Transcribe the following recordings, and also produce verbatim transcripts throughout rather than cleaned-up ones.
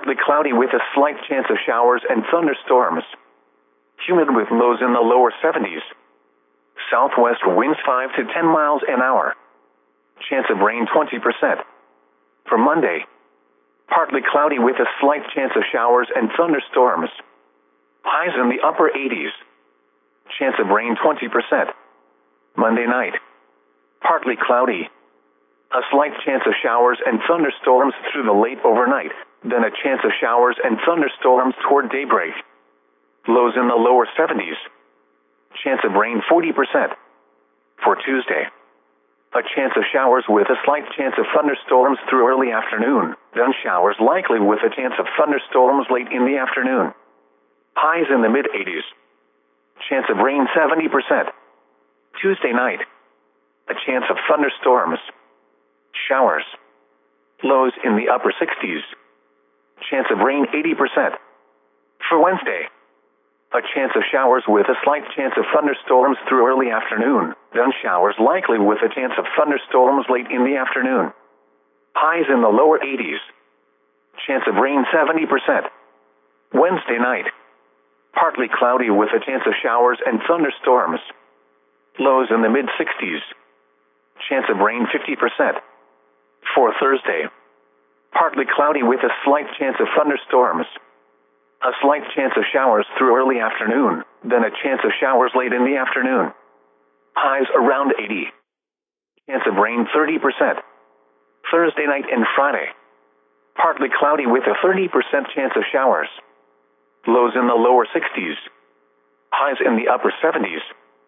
Partly cloudy with a slight chance of showers and thunderstorms. Humid with lows in the lower seventies. Southwest winds five to ten miles an hour. Chance of rain twenty percent. For Monday, partly cloudy with a slight chance of showers and thunderstorms. Highs in the upper eighties. Chance of rain twenty percent. Monday night, partly cloudy. A slight chance of showers and thunderstorms through the late overnight, then a chance of showers and thunderstorms toward daybreak. Lows in the lower seventies. Chance of rain forty percent. For Tuesday, a chance of showers with a slight chance of thunderstorms through early afternoon, then showers likely with a chance of thunderstorms late in the afternoon. Highs in the mid-eighties. Chance of rain seventy percent. Tuesday night, a chance of thunderstorms. Showers. Lows in the upper sixties. Chance of rain eighty percent. For Wednesday, a chance of showers with a slight chance of thunderstorms through early afternoon, then showers likely with a chance of thunderstorms late in the afternoon. Highs in the lower eighties. Chance of rain seventy percent. Wednesday night, partly cloudy with a chance of showers and thunderstorms. Lows in the mid-sixties. Chance of rain fifty percent. For Thursday, partly cloudy with a slight chance of thunderstorms. A slight chance of showers through early afternoon, then a chance of showers late in the afternoon. Highs around eighty. Chance of rain thirty percent. Thursday night and Friday, partly cloudy with a thirty percent chance of showers. Lows in the lower sixties. Highs in the upper seventies.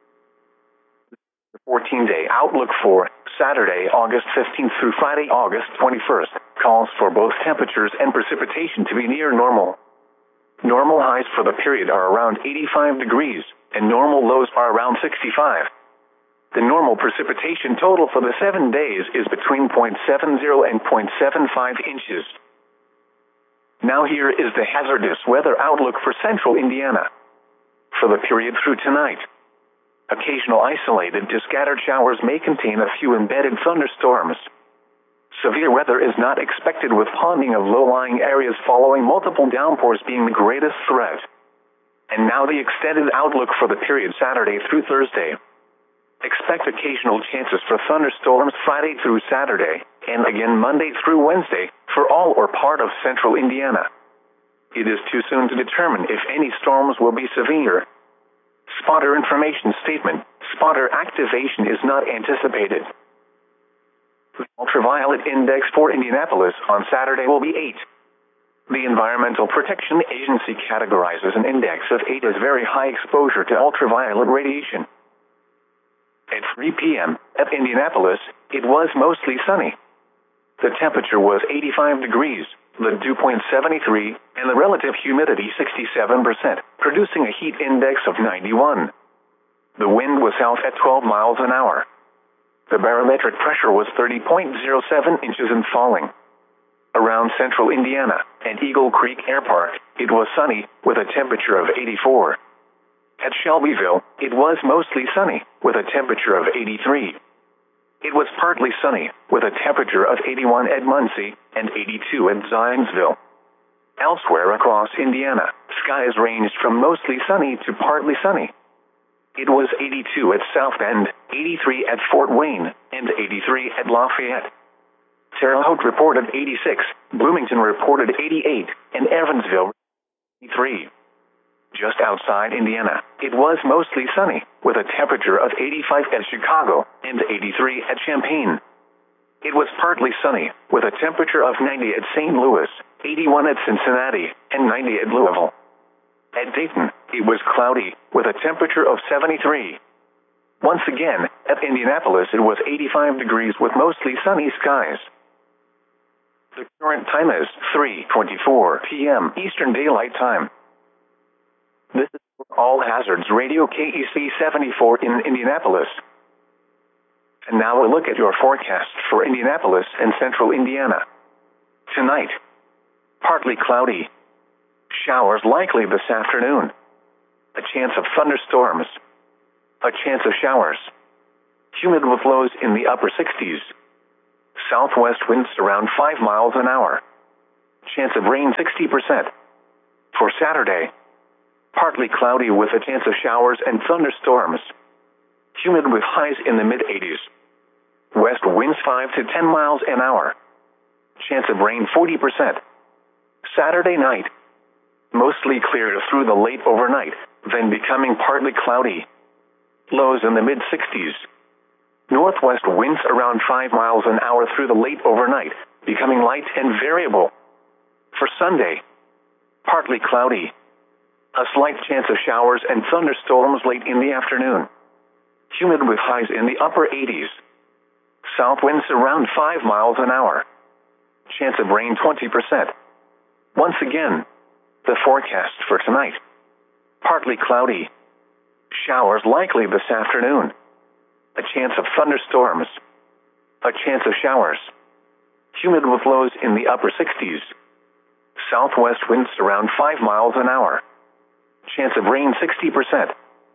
The fourteen-day outlook for Saturday, August fifteenth through Friday, August twenty-first, calls for both temperatures and precipitation to be near normal. Normal highs for the period are around eighty-five degrees, and normal lows are around sixty-five. The normal precipitation total for the seven days is between zero point seven zero and zero point seven five inches. Now here is the hazardous weather outlook for central Indiana. For the period through tonight, occasional isolated to scattered showers may contain a few embedded thunderstorms. Severe weather is not expected, with ponding of low-lying areas following multiple downpours being the greatest threat. And now the extended outlook for the period Saturday through Thursday. Expect occasional chances for thunderstorms Friday through Saturday, and again Monday through Wednesday, for all or part of central Indiana. It is too soon to determine if any storms will be severe. Spotter information statement: spotter activation is not anticipated. The ultraviolet index for Indianapolis on Saturday will be eight. The Environmental Protection Agency categorizes an index of eight as very high exposure to ultraviolet radiation. At three p.m. at Indianapolis, it was mostly sunny. The temperature was eighty-five degrees, the dew point seventy-three, and the relative humidity sixty-seven percent, producing a heat index of ninety-one. The wind was south at twelve miles an hour. The barometric pressure was thirty point zero seven inches and falling. Around central Indiana and Eagle Creek Air Park, it was sunny, with a temperature of eighty-four. At Shelbyville, it was mostly sunny, with a temperature of eighty-three. It was partly sunny, with a temperature of eighty-one at Muncie and eighty-two at Zionsville. Elsewhere across Indiana, skies ranged from mostly sunny to partly sunny. It was eighty-two at South Bend, eighty-three at Fort Wayne, and eighty-three at Lafayette. Terre Haute reported eighty-six, Bloomington reported eighty-eight, and Evansville eighty-three. Just outside Indiana, it was mostly sunny, with a temperature of eighty-five at Chicago and eighty-three at Champaign. It was partly sunny, with a temperature of ninety at Saint Louis, eighty-one at Cincinnati, and ninety at Louisville. At Dayton, it was cloudy, with a temperature of seventy-three. Once again, at Indianapolis it was eighty-five degrees with mostly sunny skies. The current time is three twenty-four p.m. Eastern Daylight Time. This is All Hazards Radio K E C seventy-four in Indianapolis. And now a look at your forecast for Indianapolis and central Indiana. Tonight, partly cloudy. Showers likely this afternoon. A chance of thunderstorms. A chance of showers. Humid with lows in the upper sixties. Southwest winds around five miles an hour. Chance of rain sixty percent. For Saturday, partly cloudy with a chance of showers and thunderstorms. Humid with highs in the mid-eighties. West winds five to ten miles an hour. Chance of rain forty percent. Saturday night, mostly clear through the late overnight, then becoming partly cloudy. Lows in the mid-sixties. Northwest winds around five miles an hour through the late overnight, becoming light and variable. For Sunday, partly cloudy. A slight chance of showers and thunderstorms late in the afternoon. Humid with highs in the upper eighties. South winds around five miles an hour. Chance of rain twenty percent. Once again, the forecast for tonight. Partly cloudy. Showers likely this afternoon. A chance of thunderstorms. A chance of showers. Humid with lows in the upper sixties. Southwest winds around five miles an hour. Chance of rain sixty percent.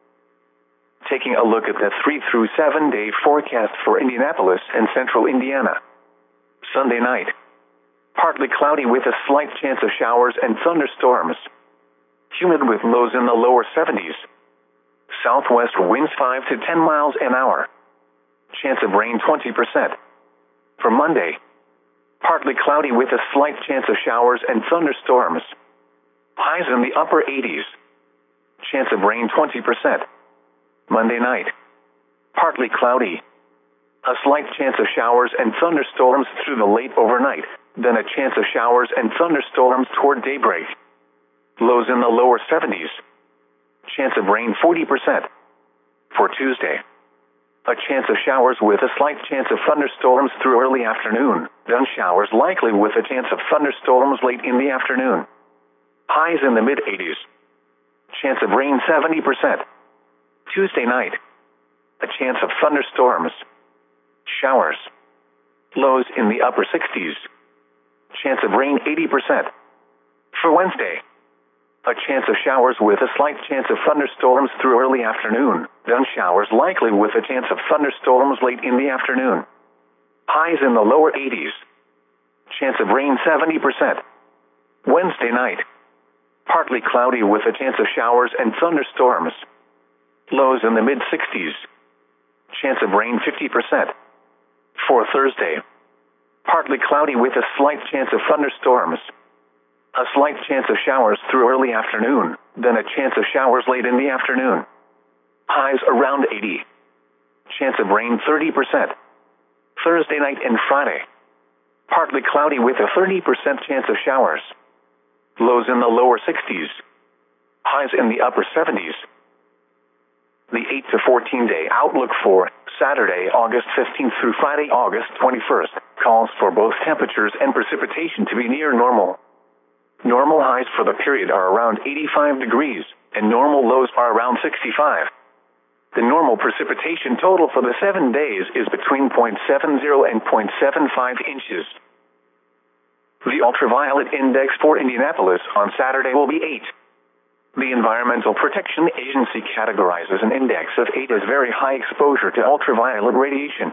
Taking a look at the three through seven day forecast for Indianapolis and central Indiana. Sunday night. Partly cloudy with a slight chance of showers and thunderstorms. Humid with lows in the lower seventies. Southwest winds five to ten miles an hour. Chance of rain twenty percent. For Monday, partly cloudy with a slight chance of showers and thunderstorms. Highs in the upper eighties. Chance of rain twenty percent. Monday night, partly cloudy. A slight chance of showers and thunderstorms through the late overnight, then a chance of showers and thunderstorms toward daybreak. Lows in the lower seventies. Chance of rain forty percent. For Tuesday, a chance of showers with a slight chance of thunderstorms through early afternoon, then showers likely with a chance of thunderstorms late in the afternoon. Highs in the mid-eighties. Chance of rain seventy percent. Tuesday night, a chance of thunderstorms. Showers. Lows in the upper sixties. Chance of rain eighty percent. For Wednesday, a chance of showers with a slight chance of thunderstorms through early afternoon, then showers likely with a chance of thunderstorms late in the afternoon. Highs in the lower eighties. Chance of rain seventy percent. Wednesday night, partly cloudy with a chance of showers and thunderstorms. Lows in the mid-sixties. Chance of rain fifty percent. For Thursday, partly cloudy with a slight chance of thunderstorms. A slight chance of showers through early afternoon, then a chance of showers late in the afternoon. Highs around eighty. Chance of rain thirty percent. Thursday night and Friday, partly cloudy with a thirty percent chance of showers. Lows in the lower sixties. Highs in the upper seventies. The eight to fourteen day outlook for Saturday, August fifteenth through Friday, August twenty-first, calls for both temperatures and precipitation to be near normal. Normal highs for the period are around eighty-five degrees, and normal lows are around sixty-five. The normal precipitation total for the seven days is between zero point seven zero and zero point seven five inches. The ultraviolet index for Indianapolis on Saturday will be eight. The Environmental Protection Agency categorizes an index of eight as very high exposure to ultraviolet radiation.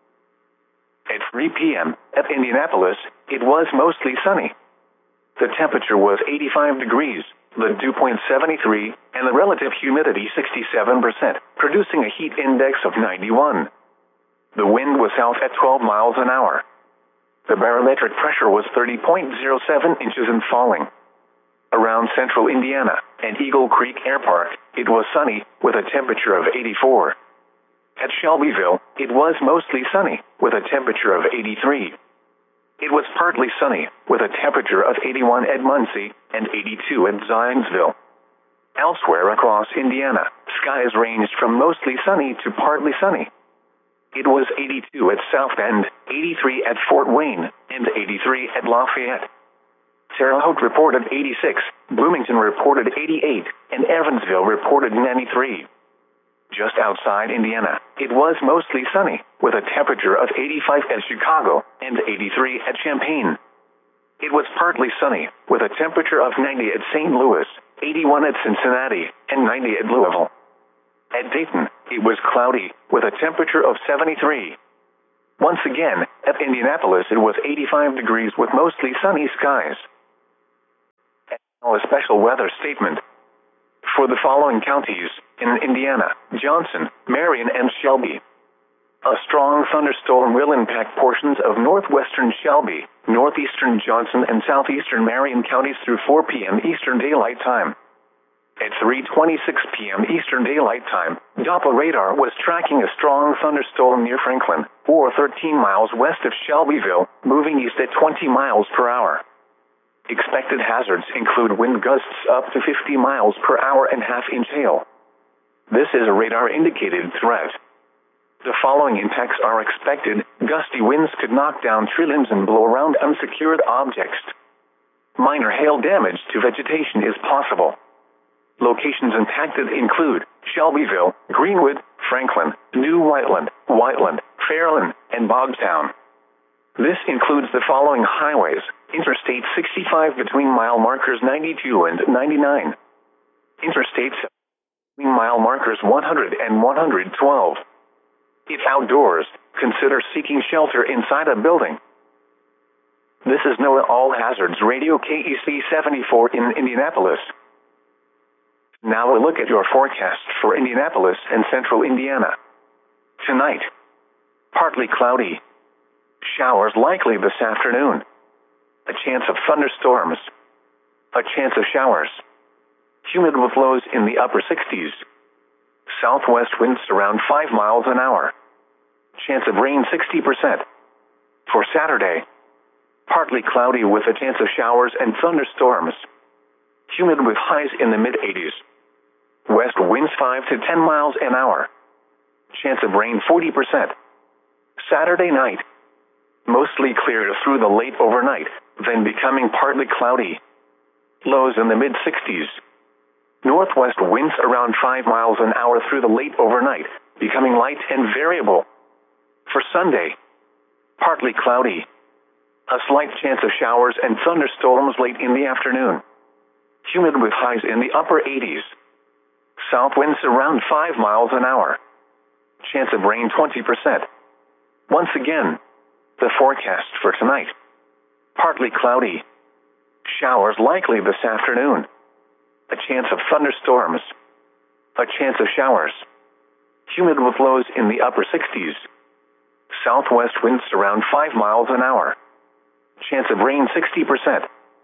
At three p.m. at Indianapolis, it was mostly sunny. The temperature was eighty-five degrees, the dew point seventy-three, and the relative humidity sixty-seven percent, producing a heat index of ninety-one. The wind was south at twelve miles an hour. The barometric pressure was thirty point zero seven inches and falling. Around central Indiana and Eagle Creek Air Park, it was sunny, with a temperature of eighty-four. At Shelbyville, it was mostly sunny, with a temperature of eighty-three. It was partly sunny, with a temperature of eighty-one at Muncie and eighty-two at Zionsville. Elsewhere across Indiana, skies ranged from mostly sunny to partly sunny. It was eighty-two at South Bend, eighty-three at Fort Wayne, and eighty-three at Lafayette. Terre Haute reported eighty-six, Bloomington reported eighty-eight, and Evansville reported ninety-three. Just outside Indiana, it was mostly sunny, with a temperature of eighty-five at Chicago and eighty-three at Champaign. It was partly sunny, with a temperature of ninety at Saint Louis, eighty-one at Cincinnati, and ninety at Louisville. At Dayton, it was cloudy, with a temperature of seventy-three. Once again, at Indianapolis it was eighty-five degrees with mostly sunny skies. A special weather statement. For the following counties, in Indiana, Johnson, Marion, and Shelby. A strong thunderstorm will impact portions of northwestern Shelby, northeastern Johnson, and southeastern Marion counties through four p m Eastern Daylight Time. At three twenty-six p m Eastern Daylight Time, Doppler radar was tracking a strong thunderstorm near Franklin, or thirteen miles west of Shelbyville, moving east at twenty miles per hour. Expected hazards include wind gusts up to fifty miles per hour and half-inch hail. This is a radar-indicated threat. The following impacts are expected. Gusty winds could knock down tree limbs and blow around unsecured objects. Minor hail damage to vegetation is possible. Locations impacted include Shelbyville, Greenwood, Franklin, New Whiteland, Whiteland, Fairland, and Bogstown. This includes the following highways: Interstate sixty-five between mile markers ninety-two and ninety-nine. Interstate between mile markers one hundred and one hundred twelve. If outdoors, consider seeking shelter inside a building. This is NOAA All Hazards Radio K E C seventy-four in Indianapolis. Now a look at your forecast for Indianapolis and central Indiana. Tonight, partly cloudy. Showers likely this afternoon. A chance of thunderstorms. A chance of showers. Humid with lows in the upper sixties. Southwest winds around five miles an hour. Chance of rain sixty percent. For Saturday, partly cloudy with a chance of showers and thunderstorms. Humid with highs in the mid-eighties. West winds five to ten miles an hour. Chance of rain forty percent. Saturday night, mostly clear through the late overnight, then becoming partly cloudy. Lows in the mid-sixties. Northwest winds around five miles an hour through the late overnight, becoming light and variable. For Sunday, partly cloudy. A slight chance of showers and thunderstorms late in the afternoon. Humid with highs in the upper eighties. South winds around five miles an hour. Chance of rain twenty percent. Once again, the forecast for tonight. Partly cloudy. Showers likely this afternoon. A chance of thunderstorms. A chance of showers. Humid with lows in the upper sixties. Southwest winds around five miles an hour. Chance of rain sixty percent.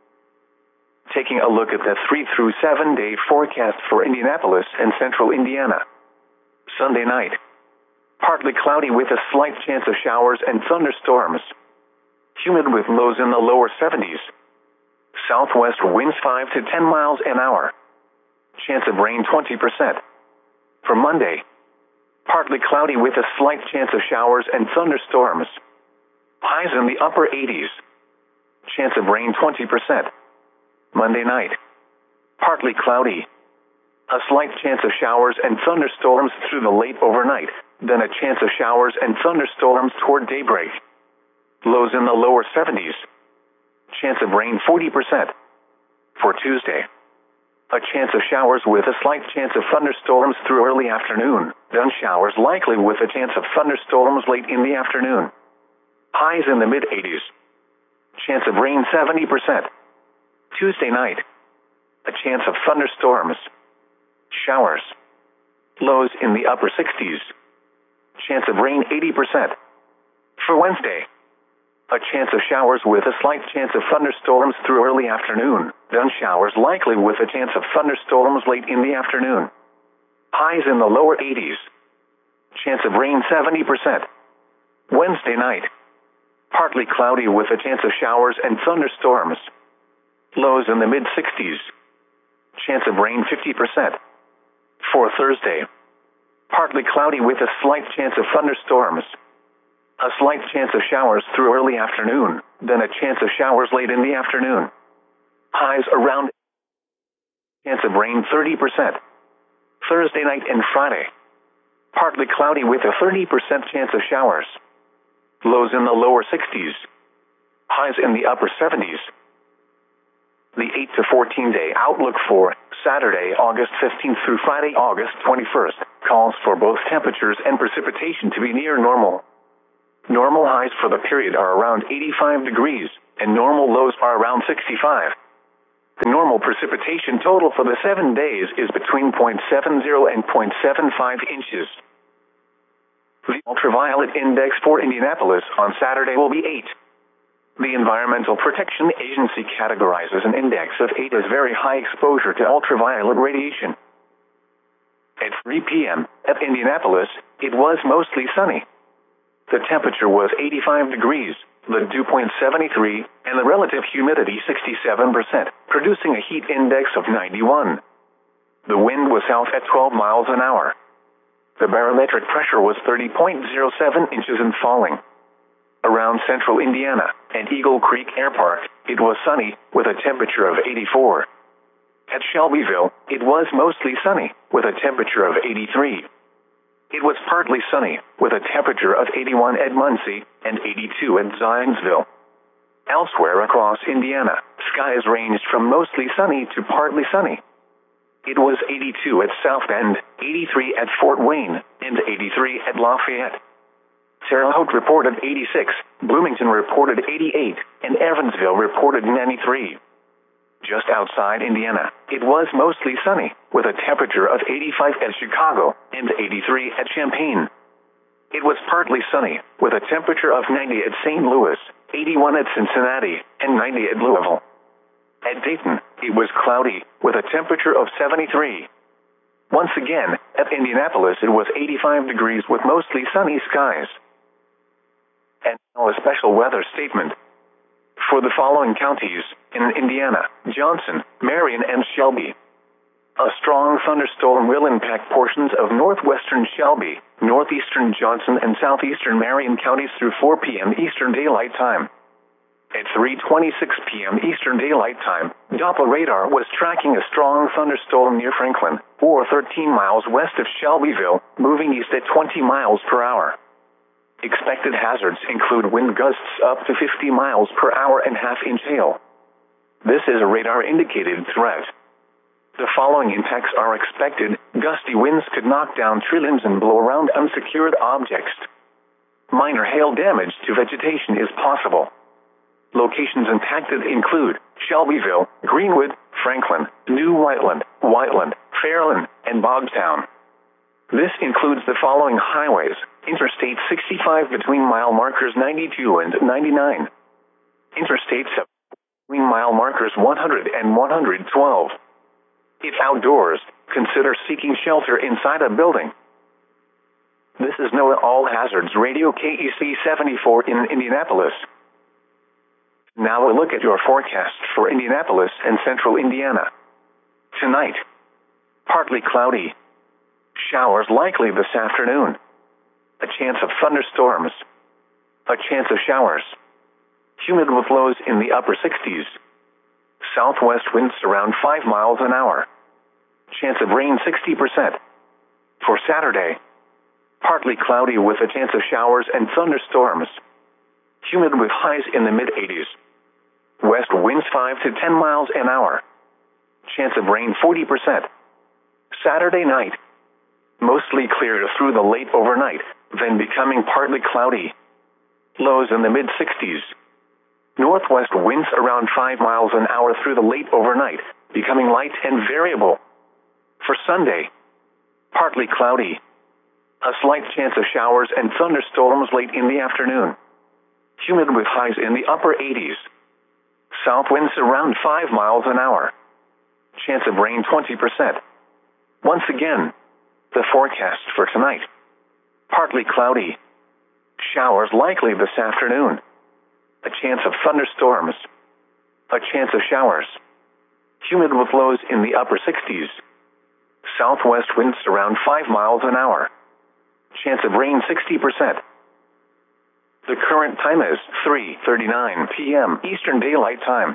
Taking a look at the three through seven day forecast for Indianapolis and central Indiana. Sunday night. Partly cloudy with a slight chance of showers and thunderstorms. Humid with lows in the lower seventies. Southwest winds five to ten miles an hour. Chance of rain twenty percent. For Monday, partly cloudy with a slight chance of showers and thunderstorms. Highs in the upper eighties. Chance of rain twenty percent. Monday night, partly cloudy. A slight chance of showers and thunderstorms through the late overnight, then a chance of showers and thunderstorms toward daybreak. Lows in the lower seventies. Chance of rain forty percent. For Tuesday, a chance of showers with a slight chance of thunderstorms through early afternoon, then showers likely with a chance of thunderstorms late in the afternoon. Highs in the mid-eighties. Chance of rain seventy percent. Tuesday night, a chance of thunderstorms. Showers. Lows in the upper sixties. Chance of rain eighty percent. For Wednesday, a chance of showers with a slight chance of thunderstorms through early afternoon, then showers likely with a chance of thunderstorms late in the afternoon. Highs in the lower eighties. Chance of rain seventy percent. Wednesday night, partly cloudy with a chance of showers and thunderstorms. Lows in the mid-sixties. Chance of rain fifty percent. For Thursday, partly cloudy with a slight chance of thunderstorms. A slight chance of showers through early afternoon, then a chance of showers late in the afternoon. Highs around. Chance of rain thirty percent. Thursday night and Friday, partly cloudy with a thirty percent chance of showers. Lows in the lower sixties. Highs in the upper seventies. The eight to fourteen day outlook for Saturday, August fifteenth through Friday, August twenty-first, calls for both temperatures and precipitation to be near normal. Normal highs for the period are around eighty-five degrees, and normal lows are around sixty-five. The normal precipitation precipitation total for the seven days is between zero point seven zero and zero point seven five inches. The ultraviolet index for Indianapolis on Saturday will be eight. The Environmental Protection Agency categorizes an index of eight as very high exposure to ultraviolet radiation. At three p m at Indianapolis, it was mostly sunny. The temperature was eighty-five degrees, the dew point seventy-three, and the relative humidity sixty-seven percent, producing a heat index of ninety-one. The wind was south at twelve miles an hour. The barometric pressure was thirty point zero seven inches and falling. Around central Indiana and Eagle Creek Air Park, it was sunny, with a temperature of eighty-four. At Shelbyville, it was mostly sunny, with a temperature of eighty-three. It was partly sunny, with a temperature of eighty-one at Muncie and eighty-two at Zionsville. Elsewhere across Indiana, skies ranged from mostly sunny to partly sunny. It was eighty-two at South Bend, eighty-three at Fort Wayne, and eighty-three at Lafayette. Terre Haute reported eighty-six, Bloomington reported eighty-eight, and Evansville reported ninety-three. Just outside Indiana, it was mostly sunny, with a temperature of eighty-five at Chicago and eighty-three at Champaign. It was partly sunny, with a temperature of ninety at Saint Louis, eighty-one at Cincinnati, and ninety at Louisville. At Dayton, it was cloudy, with a temperature of seventy-three. Once again, at Indianapolis it was eighty-five degrees with mostly sunny skies. And now a special weather statement. For the following counties in Indiana: Johnson, Marion, and Shelby. A strong thunderstorm will impact portions of northwestern Shelby, northeastern Johnson, and southeastern Marion counties through four p m Eastern Daylight Time. At three twenty-six p m Eastern Daylight Time, Doppler radar was tracking a strong thunderstorm near Franklin, or thirteen miles west of Shelbyville, moving east at twenty miles per hour. Expected hazards include wind gusts up to fifty miles per hour and half-inch hail. This is a radar-indicated threat. The following impacts are expected. Gusty winds could knock down tree limbs and blow around unsecured objects. Minor hail damage to vegetation is possible. Locations impacted include Shelbyville, Greenwood, Franklin, New Whiteland, Whiteland, Fairland, and Bogtown. This includes the following highways: Interstate sixty-five between mile markers ninety-two and ninety-nine. Interstate seven between mile markers one hundred and one hundred twelve. If outdoors, consider seeking shelter inside a building. This is NOAA All Hazards Radio K E C seventy-four in Indianapolis. Now a look at your forecast for Indianapolis and central Indiana. Tonight, partly cloudy. Showers likely this afternoon. A chance of thunderstorms. A chance of showers. Humid with lows in the upper sixties. Southwest winds around five miles an hour. Chance of rain sixty percent. For Saturday, partly cloudy with a chance of showers and thunderstorms. Humid with highs in the mid-eighties. West winds five to ten miles an hour. Chance of rain forty percent. Saturday night, mostly clear through the late overnight, then becoming partly cloudy. Lows in the mid-sixties. Northwest winds around five miles an hour through the late overnight, becoming light and variable. For Sunday, partly cloudy. A slight chance of showers and thunderstorms late in the afternoon. Humid with highs in the upper eighties. South winds around five miles an hour. Chance of rain twenty percent. Once again, the forecast for tonight. Partly cloudy. Showers likely this afternoon. A chance of thunderstorms. A chance of showers. Humid with lows in the upper sixties. Southwest winds around five miles an hour. Chance of rain sixty percent. The current time is three thirty-nine p m Eastern Daylight Time.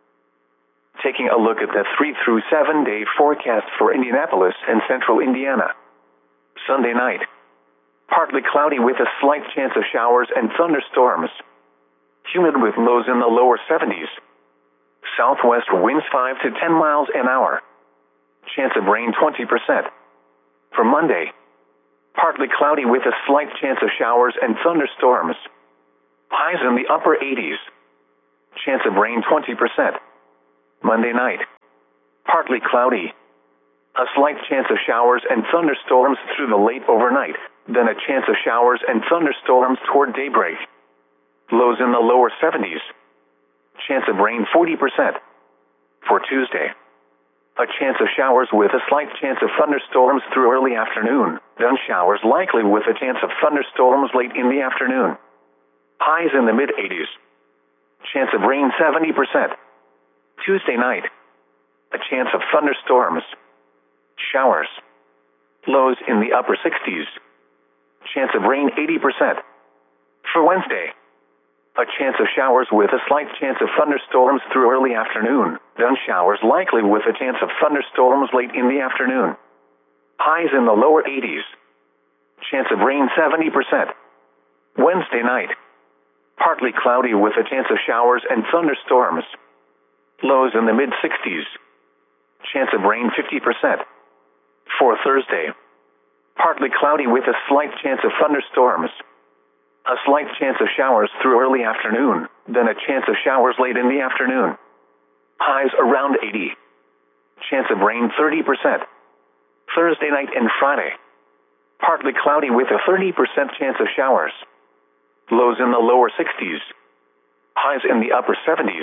Taking a look at the three through seven day forecast for Indianapolis and central Indiana. Sunday night, partly cloudy with a slight chance of showers and thunderstorms. Humid with lows in the lower seventies. Southwest winds five to ten miles an hour. Chance of rain twenty percent. For Monday, partly cloudy with a slight chance of showers and thunderstorms. Highs in the upper eighties. Chance of rain twenty percent. Monday night, partly cloudy. A slight chance of showers and thunderstorms through the late overnight, then a chance of showers and thunderstorms toward daybreak. Lows in the lower seventies. Chance of rain forty percent. For Tuesday, a chance of showers with a slight chance of thunderstorms through early afternoon, then showers likely with a chance of thunderstorms late in the afternoon. Highs in the mid-eighties. Chance of rain seventy percent. Tuesday night, a chance of thunderstorms. Showers. Lows in the upper sixties. Chance of rain eighty percent. For Wednesday, a chance of showers with a slight chance of thunderstorms through early afternoon, then showers likely with a chance of thunderstorms late in the afternoon. Highs in the lower eighties. Chance of rain seventy percent. Wednesday night, partly cloudy with a chance of showers and thunderstorms. Lows in the mid-sixties. Chance of rain fifty percent. For Thursday, partly cloudy with a slight chance of thunderstorms. A slight chance of showers through early afternoon, then a chance of showers late in the afternoon. Highs around eighty. Chance of rain thirty percent. Thursday night and Friday, partly cloudy with a thirty percent chance of showers. Lows in the lower sixties. Highs in the upper seventies.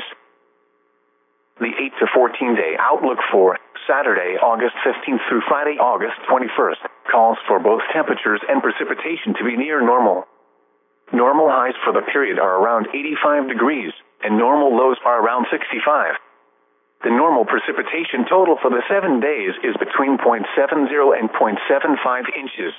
The eight to fourteen day outlook for Saturday, August fifteenth through Friday, August twenty-first, calls for both temperatures and precipitation to be near normal. Normal highs for the period are around eighty-five degrees, and normal lows are around sixty-five. The normal precipitation total for the seven days is between zero point seven zero and zero point seven five inches.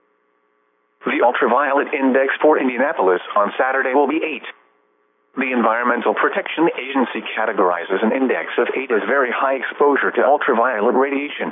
The ultraviolet index for Indianapolis on Saturday will be eight. The Environmental Protection Agency categorizes an index of eight as very high exposure to ultraviolet radiation.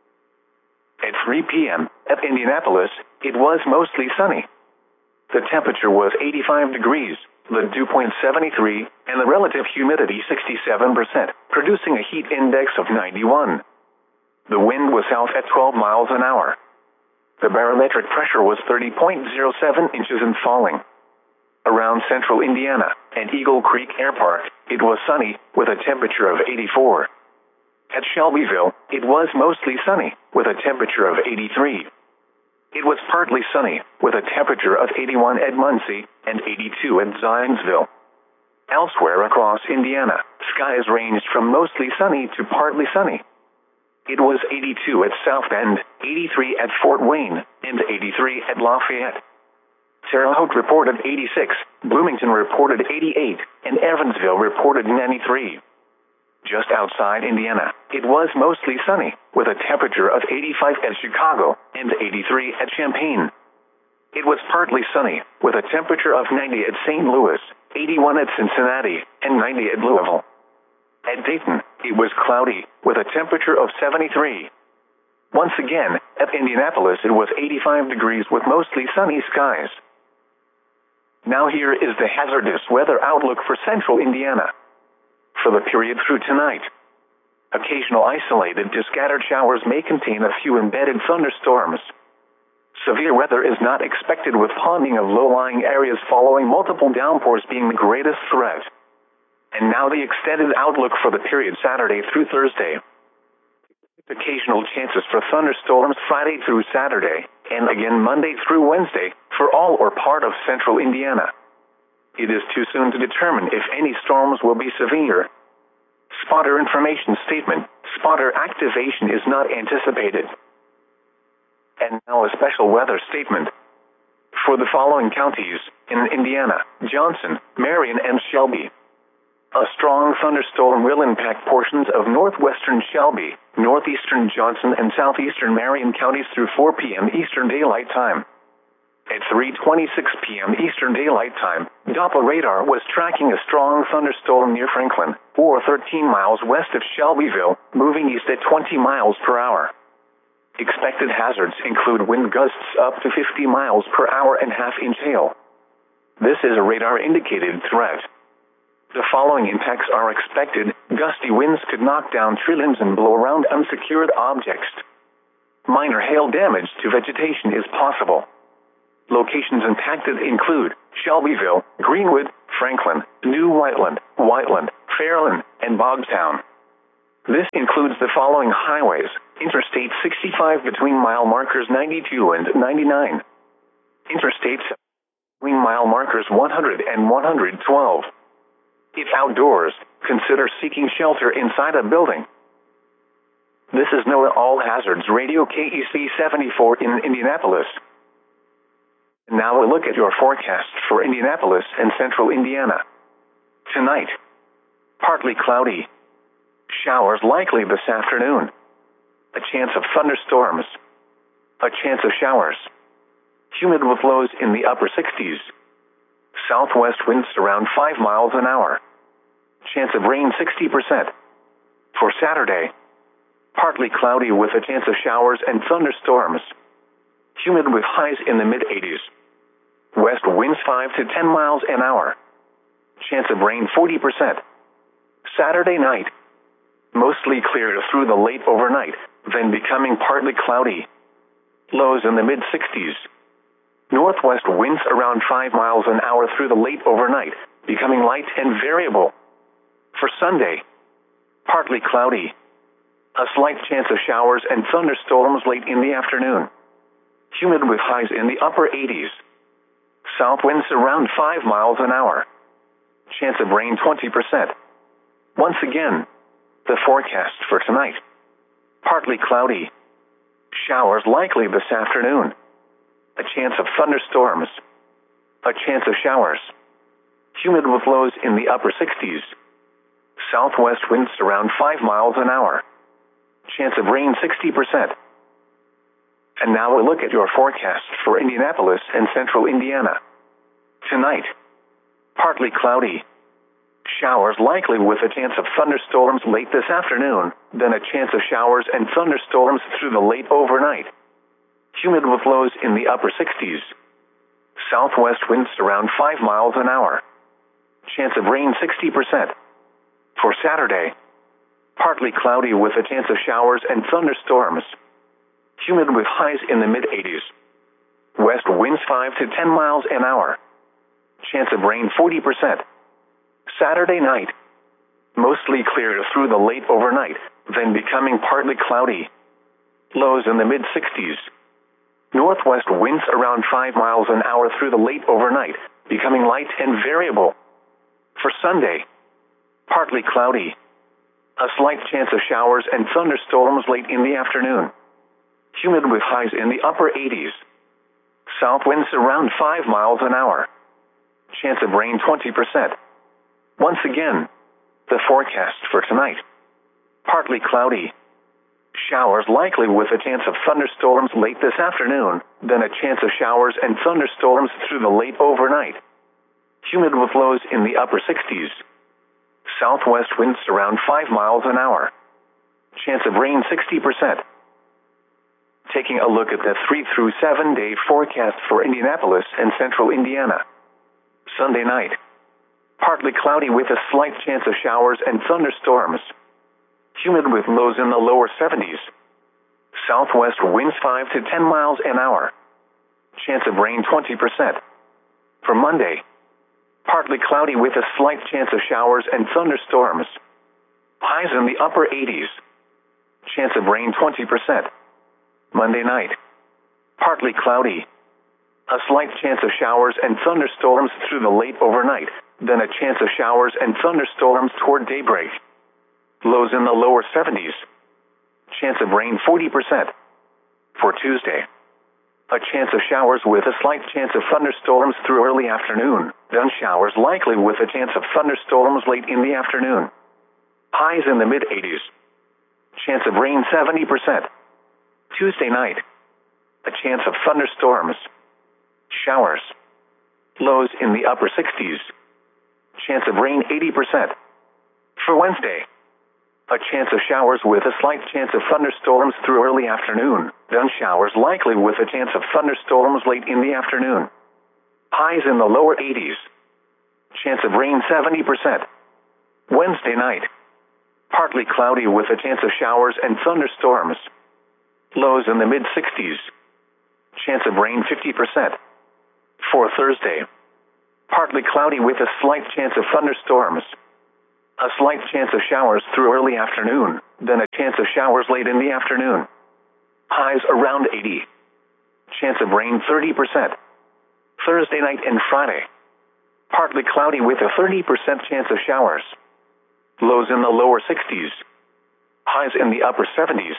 At three p.m. at Indianapolis, it was mostly sunny. The temperature was eighty-five degrees, the dew point seventy-three, and the relative humidity sixty-seven percent, producing a heat index of ninety-one. The wind was south at twelve miles an hour. The barometric pressure was thirty point zero seven inches and falling. Around central Indiana and Eagle Creek Air Park, it was sunny, with a temperature of eighty-four. At Shelbyville, it was mostly sunny, with a temperature of eighty-three. It was partly sunny, with a temperature of eighty-one at Muncie and eighty-two at Zionsville. Elsewhere across Indiana, skies ranged from mostly sunny to partly sunny. It was eighty-two at South Bend, eighty-three at Fort Wayne, and eighty-three at Lafayette. Terre Haute reported eighty-six, Bloomington reported eighty-eight, and Evansville reported ninety-three. Just outside Indiana, it was mostly sunny, with a temperature of eighty-five at Chicago and eighty-three at Champaign. It was partly sunny, with a temperature of ninety at Saint Louis, eighty-one at Cincinnati, and ninety at Louisville. At Dayton, it was cloudy, with a temperature of seventy-three. Once again, at Indianapolis it was eighty-five degrees with mostly sunny skies. Now here is the hazardous weather outlook for central Indiana. For the period through tonight, occasional isolated to scattered showers may contain a few embedded thunderstorms. Severe weather is not expected, with ponding of low-lying areas following multiple downpours being the greatest threat. And now the extended outlook for the period Saturday through Thursday. Occasional chances for thunderstorms Friday through Saturday, and again Monday through Wednesday, for all or part of central Indiana. It is too soon to determine if any storms will be severe. Spotter information statement: spotter activation is not anticipated. And now a special weather statement. For the following counties in Indiana: Johnson, Marion, and Shelby. A strong thunderstorm will impact portions of northwestern Shelby, northeastern Johnson, and southeastern Marion counties through four p.m. Eastern Daylight Time. At three twenty-six p.m. Eastern Daylight Time, Doppler radar was tracking a strong thunderstorm near Franklin, or thirteen miles west of Shelbyville, moving east at twenty miles per hour. Expected hazards include wind gusts up to fifty miles per hour and half-inch hail. This is a radar-indicated threat. The following impacts are expected: gusty winds could knock down tree limbs and blow around unsecured objects. Minor hail damage to vegetation is possible. Locations impacted include Shelbyville, Greenwood, Franklin, New Whiteland, Whiteland, Fairland, and Bogstown. This includes the following highways: Interstate sixty-five between mile markers ninety-two and ninety-nine. Interstate between mile markers one hundred and one hundred twelve. If outdoors, consider seeking shelter inside a building. This is NOAA All Hazards Radio K E C seventy-four in Indianapolis. Now a look at your forecast for Indianapolis and central Indiana. Tonight, partly cloudy. Showers likely this afternoon. A chance of thunderstorms. A chance of showers. Humid with lows in the upper sixties. Southwest winds around five miles an hour. Chance of rain sixty percent. For Saturday, partly cloudy with a chance of showers and thunderstorms. Humid with highs in the mid-eighties. West winds five to ten miles an hour. Chance of rain forty percent. Saturday night, mostly clear through the late overnight, then becoming partly cloudy. Lows in the mid-sixties. Northwest winds around five miles an hour through the late overnight, becoming light and variable. For Sunday, partly cloudy. A slight chance of showers and thunderstorms late in the afternoon. Humid with highs in the upper eighties. South winds around five miles an hour. Chance of rain twenty percent. Once again, the forecast for tonight. Partly cloudy. Showers likely this afternoon. A chance of thunderstorms. A chance of showers. Humid with lows in the upper sixties. Southwest winds around five miles an hour. Chance of rain sixty percent. And now a look at your forecast for Indianapolis and central Indiana. Tonight, partly cloudy. Showers likely with a chance of thunderstorms late this afternoon, then a chance of showers and thunderstorms through the late overnight. Humid with lows in the upper sixties. Southwest winds around five miles an hour. Chance of rain sixty percent. For Saturday, partly cloudy with a chance of showers and thunderstorms. Humid with highs in the mid-eighties. West winds five to ten miles an hour. Chance of rain forty percent. Saturday night, mostly clear through the late overnight, then becoming partly cloudy. Lows in the mid-sixties. Northwest winds around five miles an hour through the late overnight, becoming light and variable. For Sunday, partly cloudy. A slight chance of showers and thunderstorms late in the afternoon. Humid with highs in the upper eighties. South winds around five miles an hour. Chance of rain twenty percent. Once again, the forecast for tonight. Partly cloudy. Showers likely with a chance of thunderstorms late this afternoon, then a chance of showers and thunderstorms through the late overnight. Humid with lows in the upper sixties. Southwest winds around five miles an hour. Chance of rain sixty percent. Taking a look at the three through seven day forecast for Indianapolis and central Indiana. Sunday night, partly cloudy with a slight chance of showers and thunderstorms. Humid with lows in the lower seventies. Southwest winds five to ten miles an hour. Chance of rain twenty percent. For Monday, partly cloudy with a slight chance of showers and thunderstorms. Highs in the upper eighties. Chance of rain twenty percent. Monday night, partly cloudy. A slight chance of showers and thunderstorms through the late overnight, then a chance of showers and thunderstorms toward daybreak. Lows in the lower seventies. Chance of rain forty percent. For Tuesday, a chance of showers with a slight chance of thunderstorms through early afternoon, then showers likely with a chance of thunderstorms late in the afternoon. Highs in the mid-eighties. Chance of rain seventy percent. Tuesday night, a chance of thunderstorms. Showers. Lows in the upper sixties. Chance of rain eighty percent. For Wednesday, a chance of showers with a slight chance of thunderstorms through early afternoon, then showers likely with a chance of thunderstorms late in the afternoon. Highs in the lower eighties. Chance of rain seventy percent. Wednesday night, partly cloudy with a chance of showers and thunderstorms. Lows in the mid-sixties. Chance of rain fifty percent. For Thursday, partly cloudy with a slight chance of thunderstorms. A A slight chance of showers through early afternoon, then a chance of showers late in the afternoon. Highs around eighty. Chance of rain thirty percent. Thursday night and Friday. Partly cloudy with a thirty percent chance of showers. Lows in the lower sixties. Highs in the upper seventies.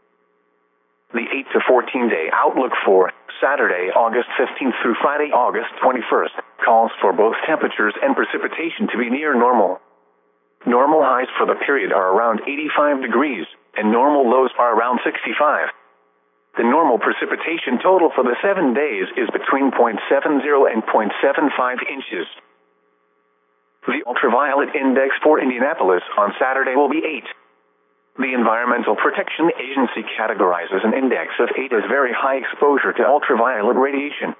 The eight to fourteen day outlook for Saturday, August fifteenth through Friday, August twenty-first, calls for both temperatures and precipitation to be near normal. Normal highs for the period are around eighty-five degrees, and normal lows are around sixty-five. The normal precipitation total for the seven days is between zero point seven zero and zero point seven five inches. The ultraviolet index for Indianapolis on Saturday will be eight. The Environmental Protection Agency categorizes an index of eight as very high exposure to ultraviolet radiation.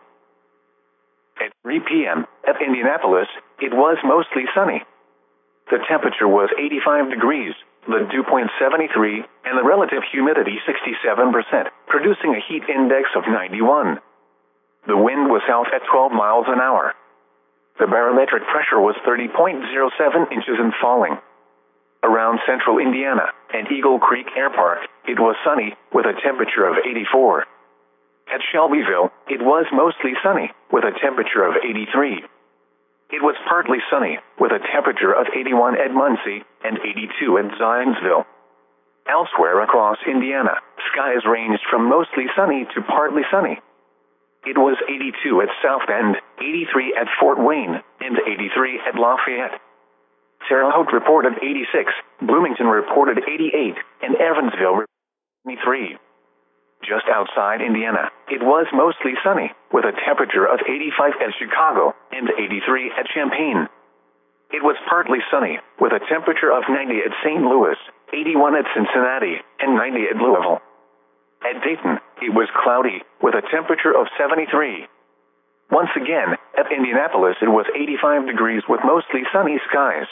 At three p m at Indianapolis, it was mostly sunny. The temperature was eighty-five degrees, the dew point seventy-three, and the relative humidity sixty-seven percent, producing a heat index of ninety-one. The wind was south at twelve miles an hour. The barometric pressure was thirty point zero seven inches and falling. Around central Indiana and Eagle Creek Air Park, it was sunny, with a temperature of eighty-four. At Shelbyville, it was mostly sunny, with a temperature of eighty-three. It was partly sunny, with a temperature of eighty-one at Muncie and eighty-two at Zionsville. Elsewhere across Indiana, skies ranged from mostly sunny to partly sunny. It was eighty-two at South Bend, eighty-three at Fort Wayne, and eighty-three at Lafayette. Terre Haute reported eighty-six, Bloomington reported eighty-eight, and Evansville reported seventy-three. Just outside Indiana, it was mostly sunny, with a temperature of eighty-five at Chicago and eighty-three at Champaign. It was partly sunny, with a temperature of ninety at Saint Louis, eighty-one at Cincinnati, and ninety at Louisville. At Dayton, it was cloudy, with a temperature of seventy-three. Once again, at Indianapolis it was eighty-five degrees with mostly sunny skies.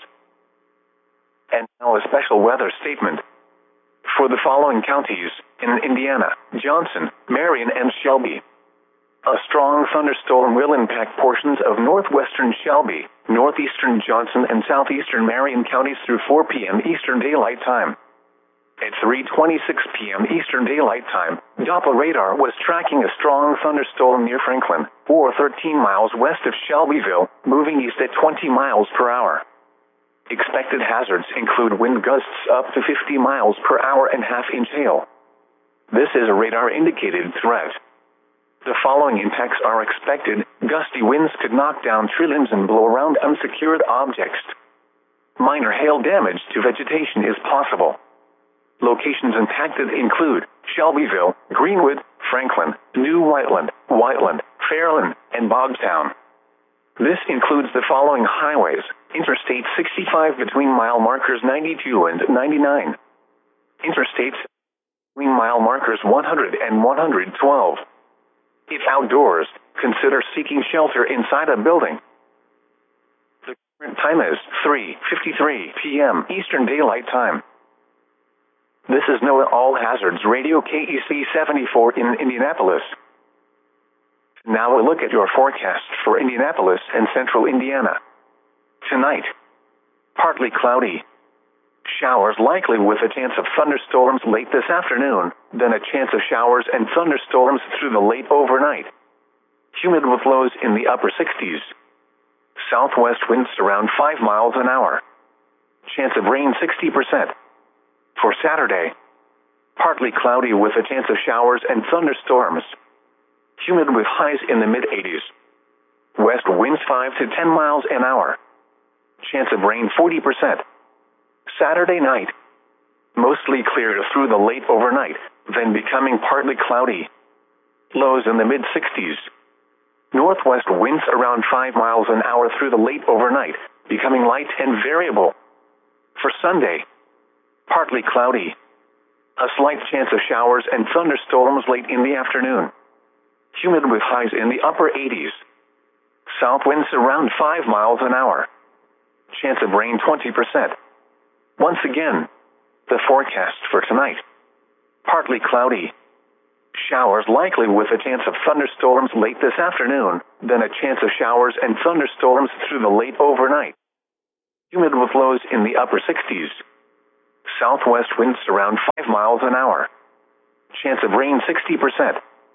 And now a special weather statement. For the following counties, in Indiana, Johnson, Marion, and Shelby. A strong thunderstorm will impact portions of northwestern Shelby, northeastern Johnson, and southeastern Marion counties through four p m Eastern Daylight Time. At three twenty-six p m Eastern Daylight Time, Doppler radar was tracking a strong thunderstorm near Franklin, or thirteen miles west of Shelbyville, moving east at twenty miles per hour. Expected hazards include wind gusts up to fifty miles per hour and half-inch hail. This is a radar-indicated threat. The following impacts are expected. Gusty winds could knock down tree limbs and blow around unsecured objects. Minor hail damage to vegetation is possible. Locations impacted include Shelbyville, Greenwood, Franklin, New Whiteland, Whiteland, Fairland, and Bogstown. This includes the following highways: Interstate sixty-five between mile markers ninety-two and ninety-nine. Interstates between mile markers one hundred and one hundred twelve. If outdoors, consider seeking shelter inside a building. The current time is three fifty-three p m Eastern Daylight Time. This is NOAA All Hazards Radio K E C seventy-four in Indianapolis. Now a look at your forecast for Indianapolis and central Indiana. Tonight, partly cloudy. Showers likely with a chance of thunderstorms late this afternoon, then a chance of showers and thunderstorms through the late overnight. Humid with lows in the upper sixties. Southwest winds around five miles an hour. Chance of rain sixty percent. For Saturday, partly cloudy with a chance of showers and thunderstorms. Humid with highs in the mid-eighties. West winds five to ten miles an hour. Chance of rain forty percent. Saturday night, mostly clear through the late overnight, then becoming partly cloudy. Lows in the mid-sixties. Northwest winds around five miles an hour through the late overnight, becoming light and variable. For Sunday, partly cloudy. A slight chance of showers and thunderstorms late in the afternoon. Humid with highs in the upper eighties. South winds around five miles an hour. Chance of rain twenty percent. Once again, the forecast for tonight. Partly cloudy. Showers likely with a chance of thunderstorms late this afternoon, then a chance of showers and thunderstorms through the late overnight. Humid with lows in the upper sixties. Southwest winds around five miles an hour. Chance of rain sixty percent.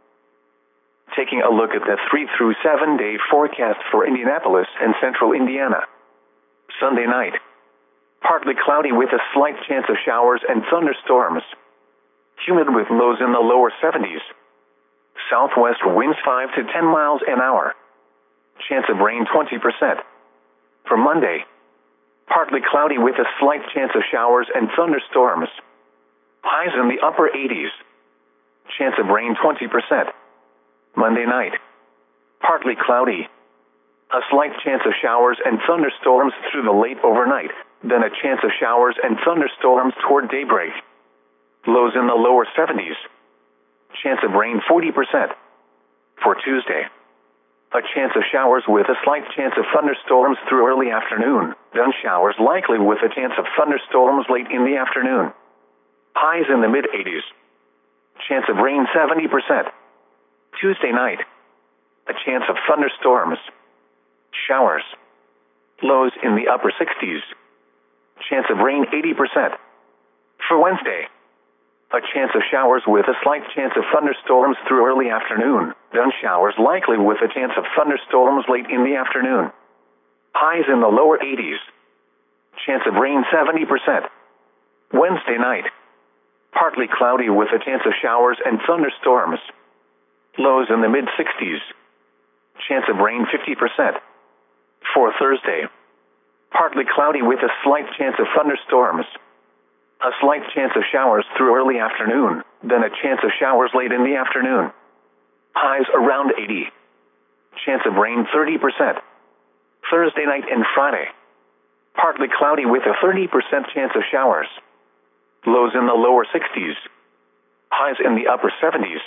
Taking a look at the three through seven day forecast for Indianapolis and central Indiana. Sunday night. Partly cloudy with a slight chance of showers and thunderstorms. Humid with lows in the lower seventies. Southwest winds five to ten miles an hour. Chance of rain twenty percent. For Monday. Partly cloudy with a slight chance of showers and thunderstorms. Highs in the upper eighties. Chance of rain twenty percent. Monday night. Partly cloudy. A slight chance of showers and thunderstorms through the late overnight, then a chance of showers and thunderstorms toward daybreak. Lows in the lower seventies. Chance of rain forty percent. For Tuesday. A chance of showers with a slight chance of thunderstorms through early afternoon, then showers likely with a chance of thunderstorms late in the afternoon. Highs in the mid eighties. Chance of rain seventy percent. Tuesday night. A chance of thunderstorms. Showers. Lows in the upper sixties. Chance of rain eighty percent. For Wednesday. A chance of showers with a slight chance of thunderstorms through early afternoon, then showers likely with a chance of thunderstorms late in the afternoon. Highs in the lower eighties. Chance of rain seventy percent. Wednesday night. Partly cloudy with a chance of showers and thunderstorms. Lows in the mid sixties. Chance of rain fifty percent. For Thursday. Partly cloudy with a slight chance of thunderstorms. A slight chance of showers through early afternoon, then a chance of showers late in the afternoon. Highs around eighty. Chance of rain thirty percent. Thursday night and Friday. Partly cloudy with a thirty percent chance of showers. Lows in the lower sixties. Highs in the upper seventies.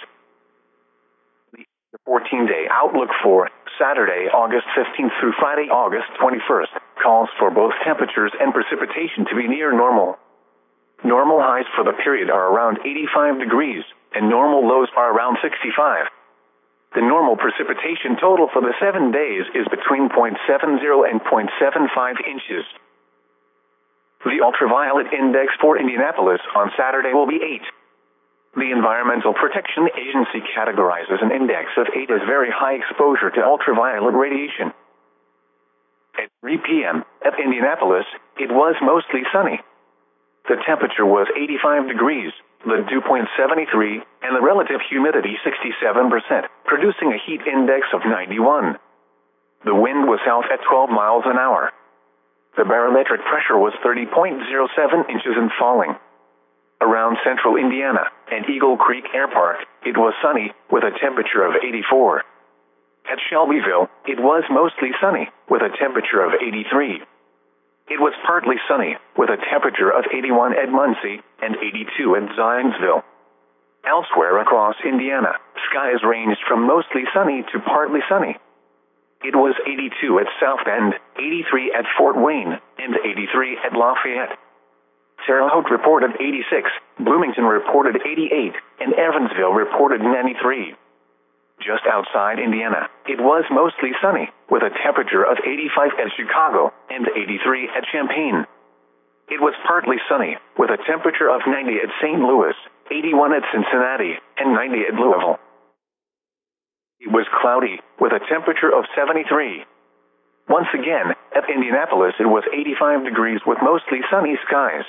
The fourteen-day outlook for Saturday, August fifteenth through Friday, August twenty-first, calls for both temperatures and precipitation to be near normal. Normal highs for the period are around eighty-five degrees, and normal lows are around sixty-five. The normal precipitation total for the seven days is between zero point seven zero and zero point seven five inches. The ultraviolet index for Indianapolis on Saturday will be eight. The Environmental Protection Agency categorizes an index of eight as very high exposure to ultraviolet radiation. At three p.m. at Indianapolis, it was mostly sunny. The temperature was eighty-five degrees, the dew point seventy-three, and the relative humidity sixty-seven percent, producing a heat index of ninety-one. The wind was south at twelve miles an hour. The barometric pressure was thirty point zero seven inches and falling. Around central Indiana and Eagle Creek Air Park, it was sunny, with a temperature of eighty-four. At Shelbyville, it was mostly sunny, with a temperature of eighty-three. It was partly sunny, with a temperature of eighty-one at Muncie and eighty-two at Zionsville. Elsewhere across Indiana, skies ranged from mostly sunny to partly sunny. It was eighty-two at South Bend, eighty-three at Fort Wayne, and eighty-three at Lafayette. Terre Haute reported eighty-six, Bloomington reported eighty-eight, and Evansville reported ninety-three. Just outside Indiana, it was mostly sunny, with a temperature of eighty-five at Chicago and eighty-three at Champaign. It was partly sunny, with a temperature of ninety at Saint Louis, eighty-one at Cincinnati, and ninety at Louisville. It was cloudy, with a temperature of seventy-three. Once again, at Indianapolis it was eighty-five degrees with mostly sunny skies.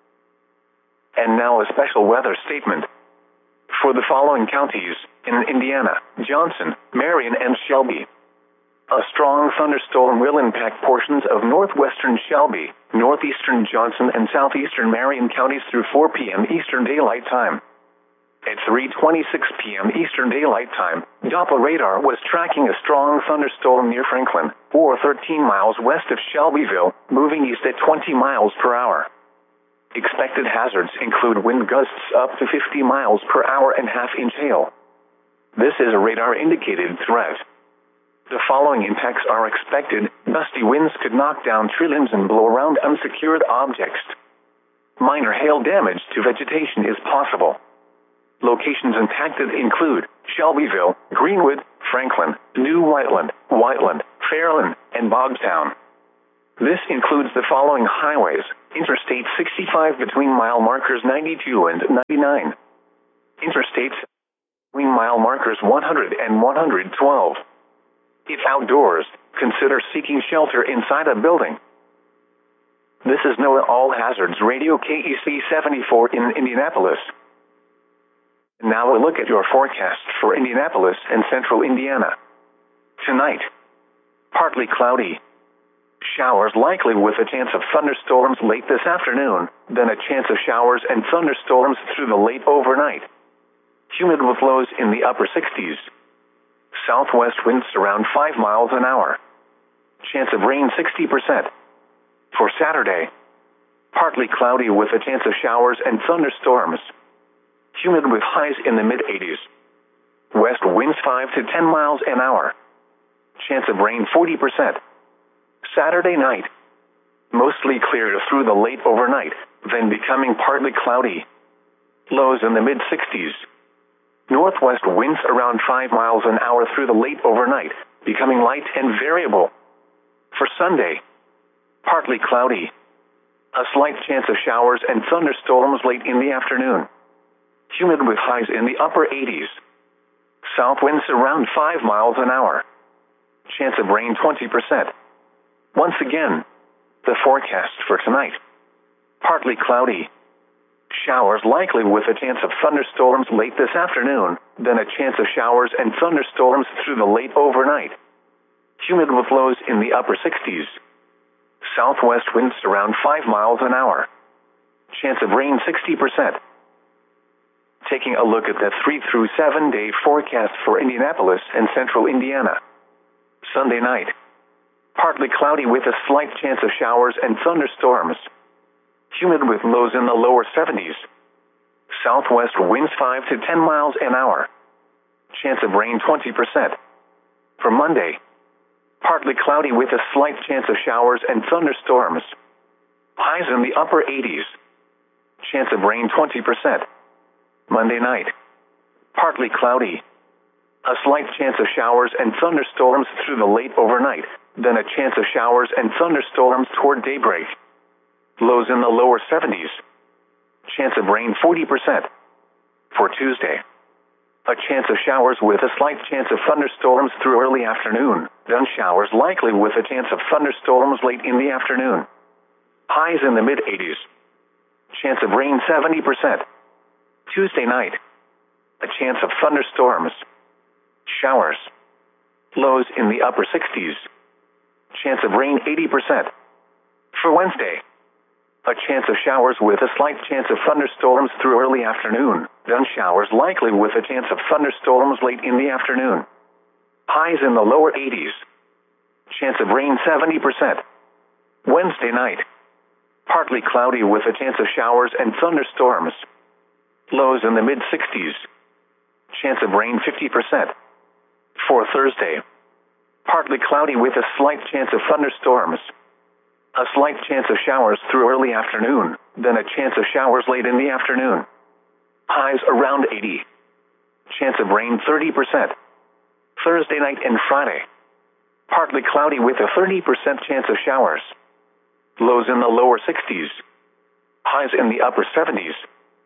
And now a special weather statement. For the following counties, in Indiana, Johnson, Marion, and Shelby. A strong thunderstorm will impact portions of northwestern Shelby, northeastern Johnson, and southeastern Marion counties through four p.m. Eastern Daylight Time. At three twenty-six p.m. Eastern Daylight Time, Doppler radar was tracking a strong thunderstorm near Franklin, or thirteen miles west of Shelbyville, moving east at twenty miles per hour. Expected hazards include wind gusts up to fifty miles per hour and half-inch hail. This is a radar-indicated threat. The following impacts are expected. Gusty winds could knock down tree limbs and blow around unsecured objects. Minor hail damage to vegetation is possible. Locations impacted include Shelbyville, Greenwood, Franklin, New Whiteland, Whiteland, Fairland, and Bogstown. This includes the following highways: Interstate sixty-five between mile markers ninety-two and ninety-nine. Interstate between mile markers one hundred and one hundred twelve. If outdoors, consider seeking shelter inside a building. This is NOAA All Hazards Radio K E C seventy-four in Indianapolis. Now a look at your forecast for Indianapolis and central Indiana. Tonight, partly cloudy. Showers likely with a chance of thunderstorms late this afternoon, then a chance of showers and thunderstorms through the late overnight. Humid with lows in the upper sixties. Southwest winds around five miles an hour. Chance of rain sixty percent. For Saturday, partly cloudy with a chance of showers and thunderstorms. Humid with highs in the mid-eighties. West winds five to ten miles an hour. Chance of rain forty percent. Saturday night, mostly clear through the late overnight, then becoming partly cloudy. Lows in the mid-sixties. Northwest winds around five miles an hour through the late overnight, becoming light and variable. For Sunday, partly cloudy. A slight chance of showers and thunderstorms late in the afternoon. Humid with highs in the upper eighties. South winds around five miles an hour. Chance of rain twenty percent. Once again, the forecast for tonight. Partly cloudy. Showers likely with a chance of thunderstorms late this afternoon, then a chance of showers and thunderstorms through the late overnight. Humid with lows in the upper sixties. Southwest winds around five miles an hour. Chance of rain sixty percent. Taking a look at the three through seven day forecast for Indianapolis and central Indiana. Sunday night, partly cloudy with a slight chance of showers and thunderstorms. Humid with lows in the lower seventies. Southwest winds five to ten miles an hour. Chance of rain twenty percent. For Monday, partly cloudy with a slight chance of showers and thunderstorms. Highs in the upper eighties. Chance of rain twenty percent. Monday night, partly cloudy. A slight chance of showers and thunderstorms through the late overnight, then a chance of showers and thunderstorms toward daybreak. Lows in the lower seventies. Chance of rain forty percent. For Tuesday, a chance of showers with a slight chance of thunderstorms through early afternoon, then showers likely with a chance of thunderstorms late in the afternoon. Highs in the mid-eighties. Chance of rain seventy percent. Tuesday night, a chance of thunderstorms. Showers. Lows in the upper sixties. Chance of rain eighty percent. For Wednesday, a chance of showers with a slight chance of thunderstorms through early afternoon, then showers likely with a chance of thunderstorms late in the afternoon. Highs in the lower eighties. Chance of rain seventy percent. Wednesday night, partly cloudy with a chance of showers and thunderstorms. Lows in the mid-sixties. Chance of rain fifty percent. For Thursday, partly cloudy with a slight chance of thunderstorms. A slight chance of showers through early afternoon, then a chance of showers late in the afternoon. Highs around eighty. Chance of rain thirty percent. Thursday night and Friday, partly cloudy with a thirty percent chance of showers. Lows in the lower sixties. Highs in the upper seventies.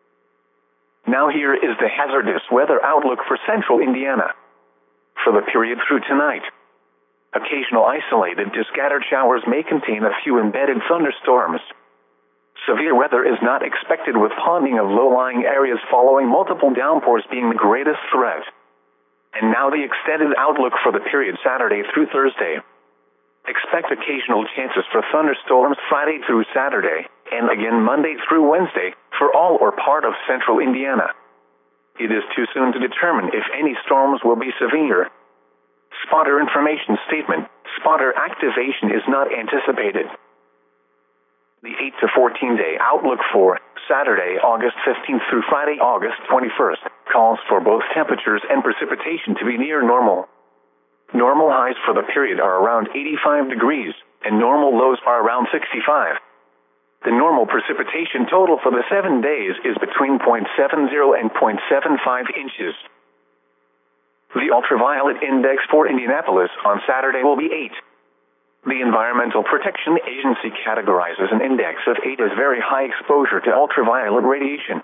Now here is the hazardous weather outlook for central Indiana. For the period through tonight, occasional isolated to scattered showers may contain a few embedded thunderstorms. Severe weather is not expected with ponding of low-lying areas following multiple downpours being the greatest threat. And now the extended outlook for the period Saturday through Thursday. Expect occasional chances for thunderstorms Friday through Saturday, and again Monday through Wednesday, for all or part of central Indiana. It is too soon to determine if any storms will be severe. Spotter information statement: spotter activation is not anticipated. The eight to fourteen day outlook for Saturday, August fifteenth through Friday, August twenty-first, calls for both temperatures and precipitation to be near normal. Normal highs for the period are around eighty-five degrees, and normal lows are around sixty-five. The normal precipitation total for the seven days is between zero point seven zero and zero point seven five inches. The ultraviolet index for Indianapolis on Saturday will be eight. The Environmental Protection Agency categorizes an index of eight as very high exposure to ultraviolet radiation.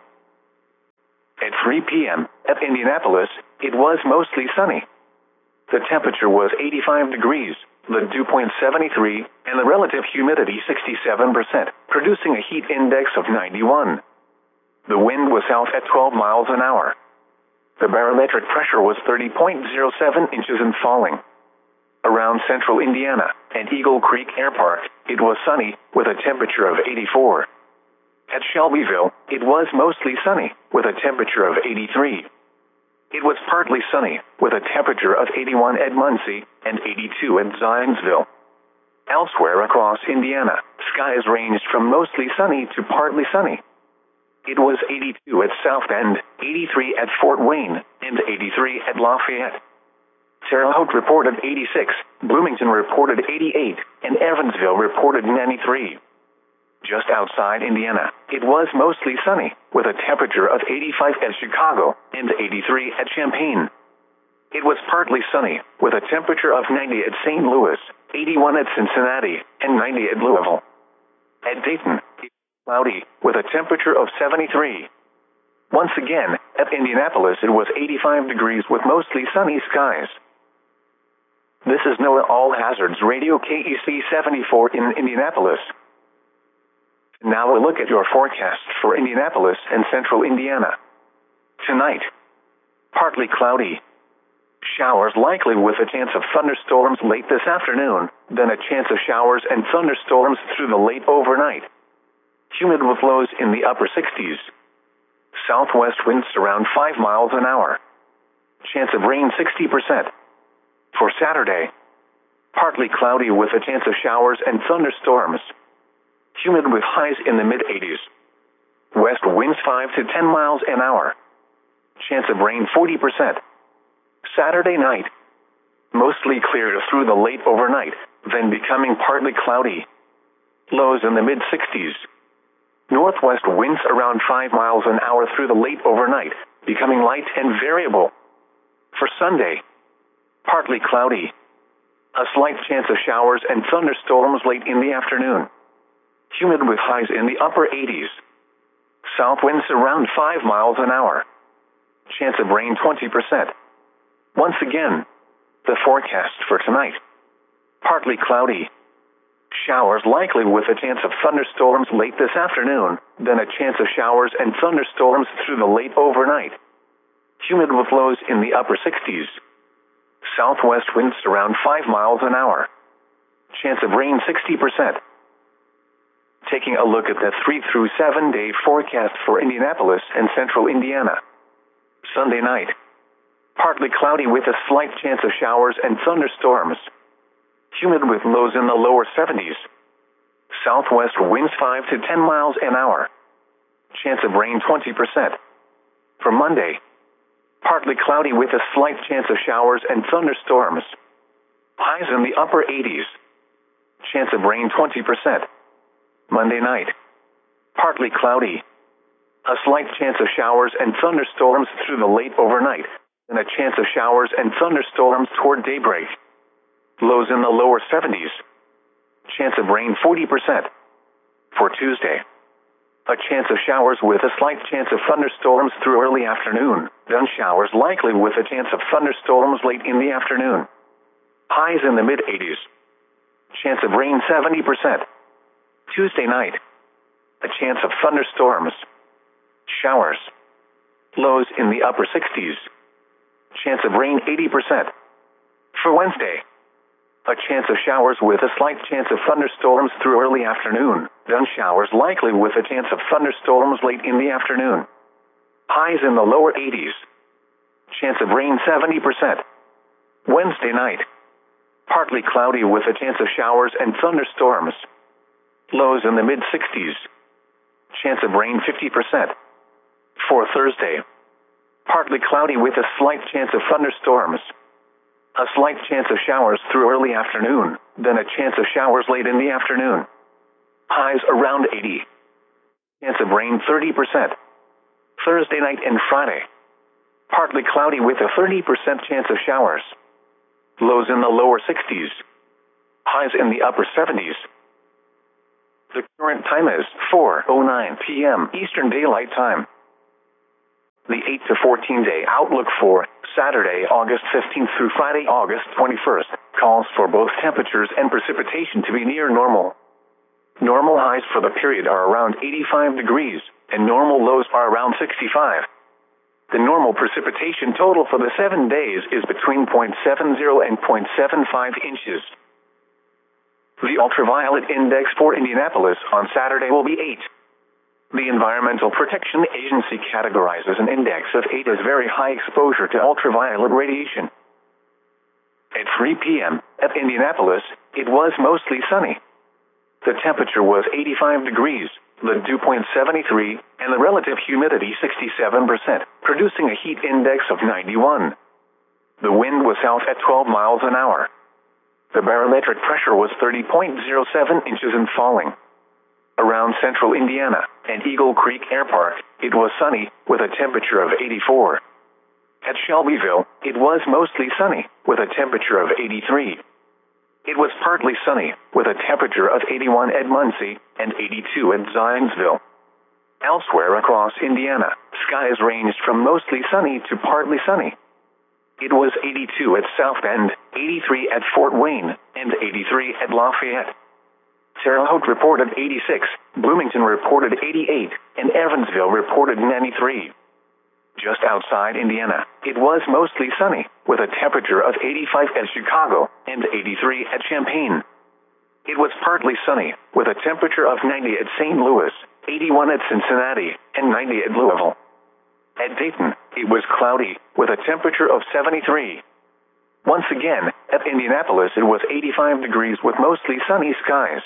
At three p m at Indianapolis, it was mostly sunny. The temperature was eighty-five degrees, the dew point seventy-three, and the relative humidity sixty-seven percent, producing a heat index of ninety-one. The wind was south at twelve miles an hour. The barometric pressure was thirty point zero seven inches and falling. Around central Indiana and Eagle Creek Air Park, it was sunny, with a temperature of eighty-four. At Shelbyville, it was mostly sunny, with a temperature of eighty-three. It was partly sunny, with a temperature of eighty-one at Muncie and eighty-two at Zionsville. Elsewhere across Indiana, skies ranged from mostly sunny to partly sunny. It was eighty-two at South Bend, eighty-three at Fort Wayne, and eighty-three at Lafayette. Terre Haute reported eighty-six, Bloomington reported eighty-eight, and Evansville reported ninety-three. Just outside Indiana, it was mostly sunny, with a temperature of eighty-five at Chicago and eighty-three at Champaign. It was partly sunny, with a temperature of ninety at Saint Louis, eighty-one at Cincinnati, and ninety at Louisville. At Dayton, it was cloudy, with a temperature of seventy-three. Once again, at Indianapolis it was eighty-five degrees with mostly sunny skies. This is NOAA All Hazards Radio K E C seventy-four in Indianapolis. Now a look at your forecast for Indianapolis and central Indiana. Tonight, partly cloudy. Showers likely with a chance of thunderstorms late this afternoon, then a chance of showers and thunderstorms through the late overnight. Humid with lows in the upper sixties. Southwest winds around five miles an hour. Chance of rain sixty percent. For Saturday, partly cloudy with a chance of showers and thunderstorms. Humid with highs in the mid-eighties. West winds five to ten miles an hour. Chance of rain forty percent. Saturday night, mostly clear through the late overnight, then becoming partly cloudy. Lows in the mid-sixties. Northwest winds around five miles an hour through the late overnight, becoming light and variable. For Sunday, partly cloudy. A slight chance of showers and thunderstorms late in the afternoon. Humid with highs in the upper eighties. South winds around five miles an hour. Chance of rain twenty percent. Once again, the forecast for tonight. Partly cloudy. Showers likely with a chance of thunderstorms late this afternoon, then a chance of showers and thunderstorms through the late overnight. Humid with lows in the upper sixties. Southwest winds around five miles an hour. Chance of rain sixty percent. Taking a look at the three through seven day forecast for Indianapolis and central Indiana. Sunday night, partly cloudy with a slight chance of showers and thunderstorms. Humid with lows in the lower seventies. Southwest winds five to ten miles an hour. Chance of rain twenty percent. For Monday, partly cloudy with a slight chance of showers and thunderstorms. Highs in the upper eighties. Chance of rain twenty percent. Monday night, partly cloudy. A slight chance of showers and thunderstorms through the late overnight, and a chance of showers and thunderstorms toward daybreak. Lows in the lower seventies. Chance of rain forty percent. For Tuesday, a chance of showers with a slight chance of thunderstorms through early afternoon, then showers likely with a chance of thunderstorms late in the afternoon. Highs in the mid-eighties. Chance of rain seventy percent. Tuesday night, a chance of thunderstorms. Showers. Lows in the upper sixties. Chance of rain eighty percent. For Wednesday, a chance of showers with a slight chance of thunderstorms through early afternoon, then showers likely with a chance of thunderstorms late in the afternoon. Highs in the lower eighties. Chance of rain seventy percent. Wednesday night, partly cloudy with a chance of showers and thunderstorms. Lows in the mid-sixties. Chance of rain fifty percent. For Thursday, partly cloudy with a slight chance of thunderstorms. A slight chance of showers through early afternoon, then a chance of showers late in the afternoon. Highs around eighty. Chance of rain thirty percent. Thursday night and Friday, partly cloudy with a thirty percent chance of showers. Lows in the lower sixties. highs in the upper seventies. The current time is four oh nine p m Eastern Daylight Time. The eight to fourteen day outlook for Saturday, August fifteenth through Friday, August twenty-first, calls for both temperatures and precipitation to be near normal. Normal highs for the period are around eighty-five degrees, and normal lows are around sixty-five. The normal precipitation total for the seven days is between zero point seven zero and zero point seven five inches. The ultraviolet index for Indianapolis on Saturday will be eight. The Environmental Protection Agency categorizes an index of eight as very high exposure to ultraviolet radiation. At three p m at Indianapolis, it was mostly sunny. The temperature was eighty-five degrees, the dew point seventy-three, and the relative humidity sixty-seven percent, producing a heat index of ninety-one. The wind was south at twelve miles an hour. The barometric pressure was thirty point zero seven inches and falling. Around central Indiana and Eagle Creek Air Park, it was sunny, with a temperature of eighty-four. At Shelbyville, it was mostly sunny, with a temperature of eighty-three. It was partly sunny, with a temperature of eighty-one at Muncie and eighty-two at Zionsville. Elsewhere across Indiana, skies ranged from mostly sunny to partly sunny. It was eighty-two at South Bend, eighty-three at Fort Wayne, and eighty-three at Lafayette. Terre Haute reported eighty-six, Bloomington reported eighty-eight, and Evansville reported ninety-three. Just outside Indiana, it was mostly sunny, with a temperature of eighty-five at Chicago and eighty-three at Champaign. It was partly sunny, with a temperature of ninety at Saint Louis, eighty-one at Cincinnati, and ninety at Louisville. At Dayton, it was cloudy, with a temperature of seventy-three. Once again, at Indianapolis it was eighty-five degrees with mostly sunny skies.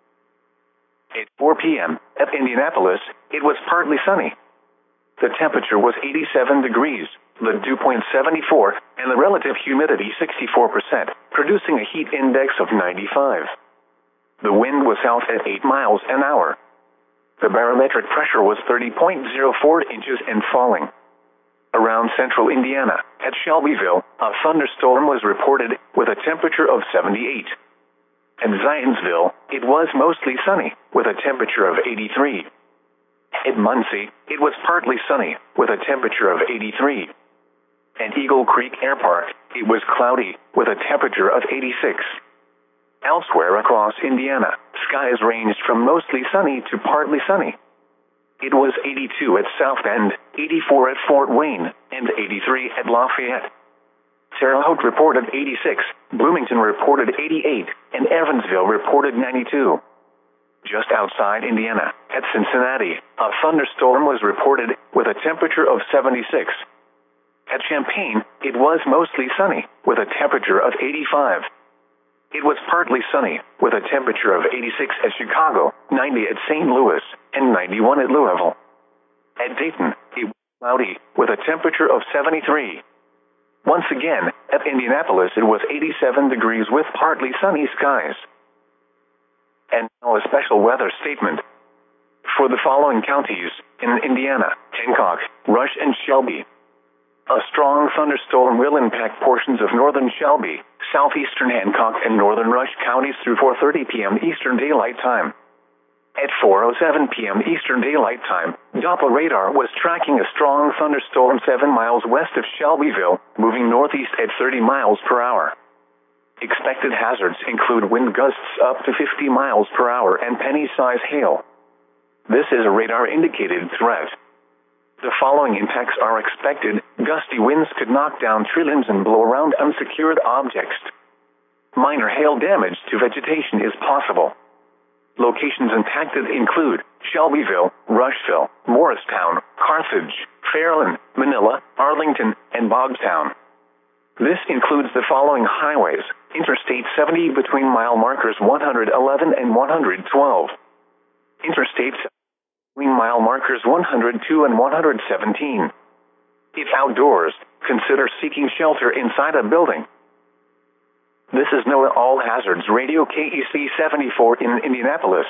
At four p m at Indianapolis, it was partly sunny. The temperature was eighty-seven degrees, the dew point seventy-four, and the relative humidity sixty-four percent, producing a heat index of ninety-five. The wind was south at eight miles an hour. The barometric pressure was thirty point zero four inches and falling. Around central Indiana, at Shelbyville, a thunderstorm was reported with a temperature of seventy-eight. At Zionsville, it was mostly sunny, with a temperature of eighty-three. At Muncie, it was partly sunny, with a temperature of eighty-three. At Eagle Creek Air Park, it was cloudy, with a temperature of eighty-six. Elsewhere across Indiana, skies ranged from mostly sunny to partly sunny. It was eighty-two at South Bend, eighty-four at Fort Wayne, and eighty-three at Lafayette. Terre Haute reported eighty-six, Bloomington reported eighty-eight, and Evansville reported ninety-two. Just outside Indiana, at Cincinnati, a thunderstorm was reported with a temperature of seventy-six. At Champaign, it was mostly sunny, with a temperature of eighty-five. It was partly sunny, with a temperature of eighty-six at Chicago, ninety at Saint Louis, and ninety-one at Louisville. At Dayton, it was cloudy, with a temperature of seventy-three. Once again, at Indianapolis it was eighty-seven degrees with partly sunny skies. And now a special weather statement. For the following counties, in Indiana, Hancock, Rush, and Shelby. A strong thunderstorm will impact portions of northern Shelby, southeastern Hancock, and northern Rush counties through four thirty p m Eastern Daylight Time. At four oh seven p m Eastern Daylight Time, Doppler radar was tracking a strong thunderstorm seven miles west of Shelbyville, moving northeast at thirty miles per hour. Expected hazards include wind gusts up to fifty miles per hour and penny-size hail. This is a radar-indicated threat. The following impacts are expected. Gusty winds could knock down tree limbs and blow around unsecured objects. Minor hail damage to vegetation is possible. Locations impacted include Shelbyville, Rushville, Morristown, Carthage, Fairland, Manila, Arlington, and Bogstown. This includes the following highways: Interstate seventy between mile markers one hundred eleven and one hundred twelve. Interstate between mile markers one hundred two and one hundred seventeen. If outdoors, consider seeking shelter inside a building. This is NOAA All Hazards Radio K E C seventy-four in Indianapolis.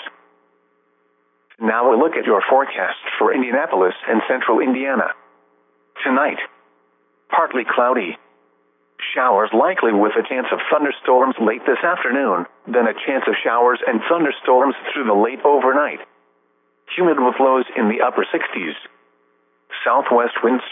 Now a look at your forecast for Indianapolis and central Indiana. Tonight, partly cloudy. Showers likely with a chance of thunderstorms late this afternoon, then a chance of showers and thunderstorms through the late overnight. Humid with lows in the upper sixties. Southwest winds